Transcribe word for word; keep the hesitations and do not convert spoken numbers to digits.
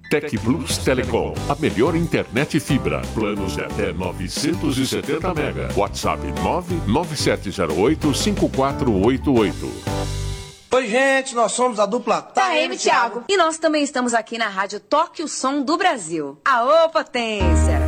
Tec Plus Telecom, a melhor internet fibra. Planos de até novecentos e setenta mega. WhatsApp nove nove sete zero oito cinco quatro oito oito. Oi, gente, nós somos a dupla Taeme, Thiago. E nós também estamos aqui na rádio Toque o Som do Brasil. Aô, potência!